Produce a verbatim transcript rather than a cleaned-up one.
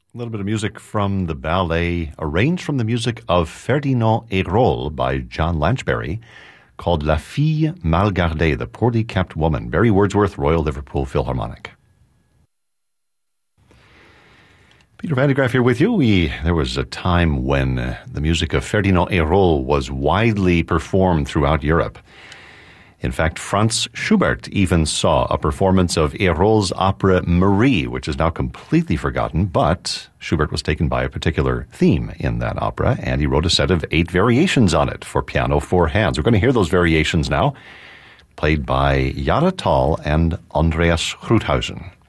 A little bit of music from the ballet, arranged from the music of Ferdinand Hérold by John Lanchbery, called La Fille Mal Gardée, the Poorly Kept Woman. Barry Wordsworth, Royal Liverpool Philharmonic. Peter Van de Graaff here with you. We, there was a time when uh, the music of Ferdinand Hérold was widely performed throughout Europe. In fact, Franz Schubert even saw a performance of Hérold's opera Marie, which is now completely forgotten, but Schubert was taken by a particular theme in that opera, and he wrote a set of eight variations on it for piano, four hands. We're going to hear those variations now, played by Jara Tall and Andreas Gruthausen.